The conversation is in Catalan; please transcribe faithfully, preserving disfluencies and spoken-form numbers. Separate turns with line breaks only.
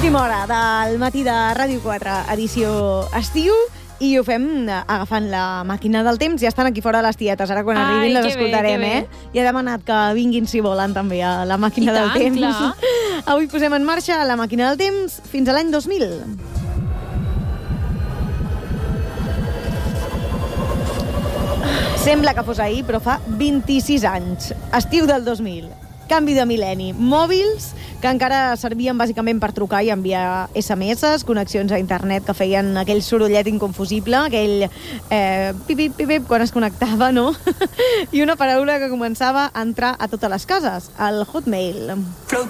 Última hora del matí de Ràdio quatre, edició estiu, i ho fem agafant la màquina del temps. Ja estan aquí fora les tietes, ara quan
Ai,
arribin les
que bé,
escoltarem,
que bé.
eh? I he demanat que vinguin, si volen, també a la màquina
I
del
tant,
temps.
clar.
Avui posem en marxa la màquina del temps fins a l'any dos mil. Sembla que fos ahir, però fa vint-i-sis anys. Estiu del dos mil. Canvi de mil·lenni. Mòbils que encara servien bàsicament per trucar i enviar esse eme esses, connexions a internet que feien aquell sorollet inconfusible, aquell eh, pip-pip, pip-pip, quan es connectava, no? I una paraula que començava a entrar a totes les cases, el Hotmail.